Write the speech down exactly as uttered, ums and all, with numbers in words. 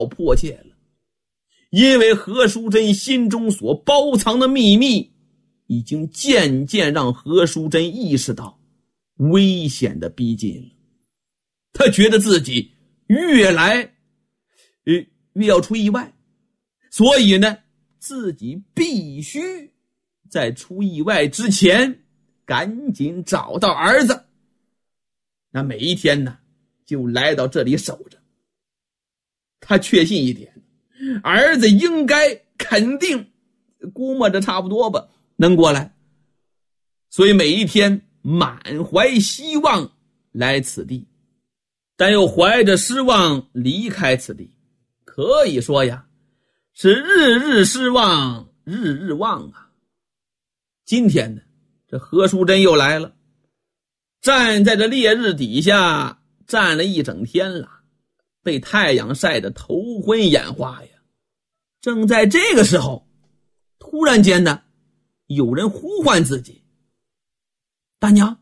迫切了，因为何淑珍心中所包藏的秘密已经渐渐让何淑珍意识到危险的逼近了。他觉得自己越来呃越要出意外，所以呢自己必须在出意外之前赶紧找到儿子。那每一天呢就来到这里守着，他确信一点，儿子应该肯定估摸着差不多吧能过来，所以每一天满怀希望来此地，但又怀着失望离开此地。可以说呀，是日日失望日日望啊。今天呢这何淑珍又来了，站在这烈日底下站了一整天了，被太阳晒得头昏眼花呀。正在这个时候，突然间呢有人呼唤自己，大娘，